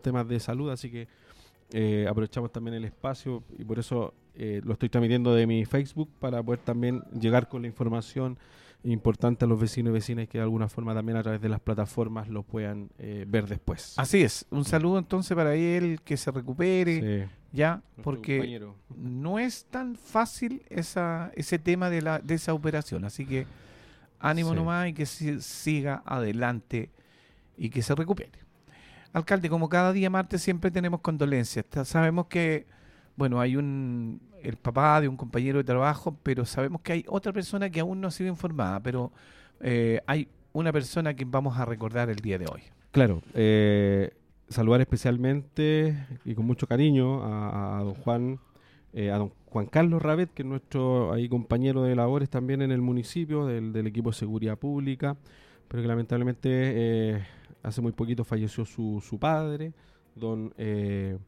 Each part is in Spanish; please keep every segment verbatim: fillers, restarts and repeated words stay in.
temas de salud, así que eh, aprovechamos también el espacio y por eso eh, lo estoy transmitiendo de mi Facebook para poder también llegar con la información importante a los vecinos y vecinas que de alguna forma también a través de las plataformas lo puedan eh, ver después. Así es, un saludo entonces para él, que se recupere, Sí, ya, nuestro porque compañero. no es tan fácil esa ese tema de la de esa operación, así que ánimo Sí. nomás y que si- siga adelante y que se recupere. Alcalde, como cada día martes siempre tenemos condolencias. Ta- Sabemos que, bueno, hay un el papá de un compañero de trabajo, pero sabemos que hay otra persona que aún no ha sido informada, pero eh, hay una persona que vamos a recordar el día de hoy. Claro, eh, saludar especialmente y con mucho cariño a, a don Juan, eh, a don Juan Carlos Rabet, que es nuestro ahí compañero de labores también en el municipio del, del equipo de seguridad pública, pero que lamentablemente eh, hace muy poquito falleció su, su padre, don eh,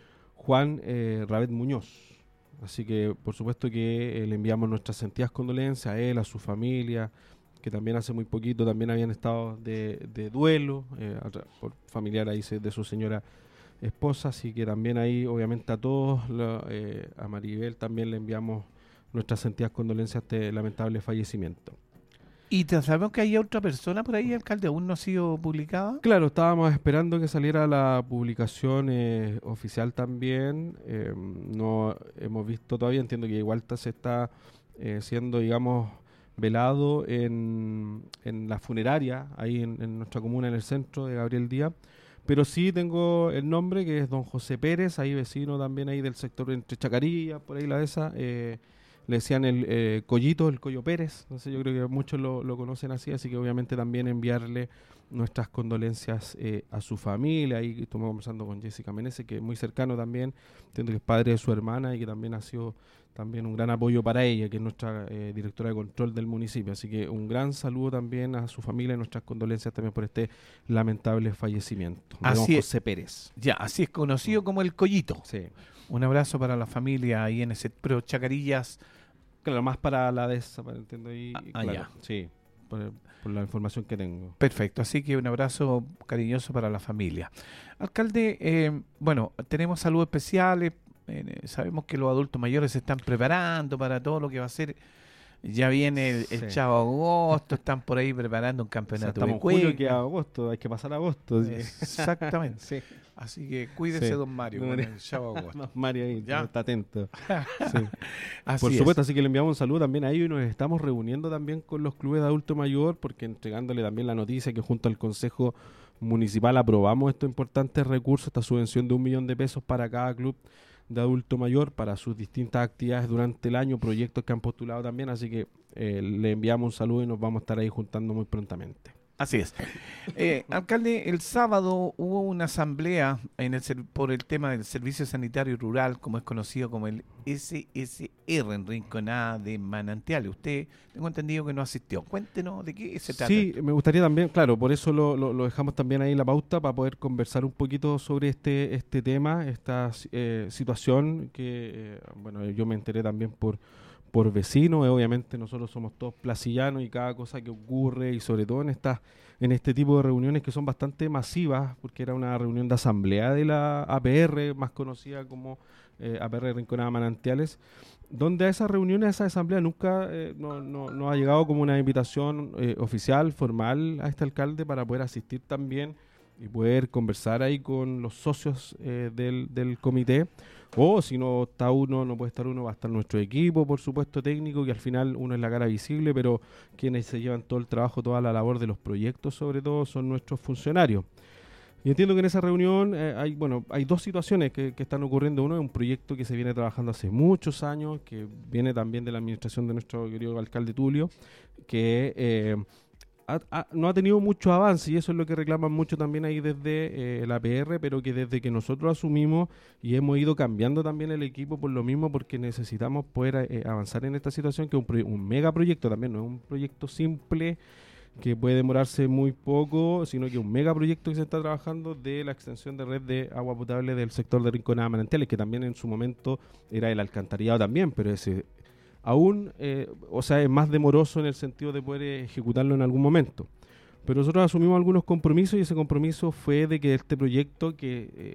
Juan eh, Rabet Muñoz. Así que por supuesto que eh, le enviamos nuestras sentidas condolencias a él, a su familia, que también hace muy poquito también habían estado de, de duelo eh, a tra- por familiar ahí se- de su señora esposa, así que también ahí obviamente a todos, la- eh, a Maribel también le enviamos nuestras sentidas condolencias a este lamentable fallecimiento. Y te- sabemos que hay otra persona por ahí, alcalde, aún no ha sido publicada. Claro, estábamos esperando que saliera la publicación eh, oficial también, eh, no hemos visto todavía, entiendo que igual ta- se está eh, siendo, digamos, velado en, en la funeraria, ahí en, en nuestra comuna, en el centro de Gabriel Díaz, pero sí tengo el nombre, que es don José Pérez, ahí vecino también ahí del sector entre Chacarilla, por ahí la de esa, eh, le decían el eh, Collito, el Collo Pérez, entonces yo creo que muchos lo, lo conocen así, así que obviamente también enviarle nuestras condolencias eh, a su familia. Ahí estuvimos conversando con Jessica Meneses, que es muy cercano también, entiendo que es padre de su hermana y que también ha sido también un gran apoyo para ella, que es nuestra eh, directora de control del municipio. Así que un gran saludo también a su familia y nuestras condolencias también por este lamentable fallecimiento de Así don es. José Pérez. Ya, así es conocido como el Collito. Sí. Un abrazo para la familia ahí en ese Pro Chacarillas. Claro, más para la de esa, para- entiendo ahí. Ah, ah, claro, ya. sí, por, por la información que tengo. Perfecto, así que un abrazo cariñoso para la familia. Alcalde, eh, bueno, tenemos saludos especiales. Eh, sabemos que los adultos mayores se están preparando para todo lo que va a ser. Ya viene el, el Sí. Chavo Agosto, están por ahí preparando un O sea, campeonato estamos de en julio, cueca. que a agosto, hay que pasar a agosto. así que- Exactamente. Sí. Así que cuídese, Sí. don Mario, No, con no. el Chavo Agosto. Más Mario ahí, Ya. está atento. Sí. Así Por es. supuesto, así que le enviamos un saludo también a ellos y nos estamos reuniendo también con los clubes de adulto mayor, porque entregándole también la noticia que junto al Consejo Municipal aprobamos estos importantes recursos, esta subvención de un millón de pesos para cada club de adulto mayor para sus distintas actividades durante el año, proyectos que han postulado también, así que eh, le enviamos un saludo y nos vamos a estar ahí juntando muy prontamente. Así es. Eh, alcalde, el sábado hubo una asamblea en el ser- por el tema del Servicio Sanitario Rural, como es conocido como el S S R en Rinconada de Manantiales. Usted, tengo entendido que no asistió. Cuéntenos de qué se trata. Sí, me gustaría también, claro, por eso lo, lo- lo dejamos también ahí en la pauta para poder conversar un poquito sobre este este tema, esta eh, situación que, eh, bueno, yo me enteré también por por vecinos, eh, obviamente nosotros somos todos placillanos y cada cosa que ocurre y sobre todo en estas en este tipo de reuniones que son bastante masivas, porque era una reunión de asamblea de la A P R, más conocida como eh, A P R Rinconada Manantiales, donde a esas reuniones, a esa asamblea nunca eh, no, no, no ha llegado como una invitación eh, oficial, formal a este alcalde para poder asistir también y poder conversar ahí con los socios eh, del, del comité. O si no está uno, no puede estar uno, va a estar nuestro equipo, por supuesto, técnico, que al final uno es la cara visible, pero quienes se llevan todo el trabajo, toda la labor de los proyectos, sobre todo, son nuestros funcionarios. Y entiendo que en esa reunión eh, hay, bueno, hay dos situaciones que, que están ocurriendo. Uno es un proyecto que se viene trabajando hace muchos años, que viene también de la administración de nuestro querido alcalde Tulio, que eh, ha- ha- no ha tenido mucho avance, y eso es lo que reclaman mucho también ahí desde eh, la A P R, pero que desde que nosotros asumimos y hemos ido cambiando también el equipo por lo mismo, porque necesitamos poder eh, avanzar en esta situación, que es un, proye- un megaproyecto también, no es un proyecto simple que puede demorarse muy poco, sino que es un megaproyecto que se está trabajando de la extensión de red de agua potable del sector de Rinconada Manantiales, que también en su momento era el alcantarillado también, pero ese aún, eh, o sea, es más demoroso en el sentido de poder eh, ejecutarlo en algún momento. Pero nosotros asumimos algunos compromisos y ese compromiso fue de que este proyecto, que eh,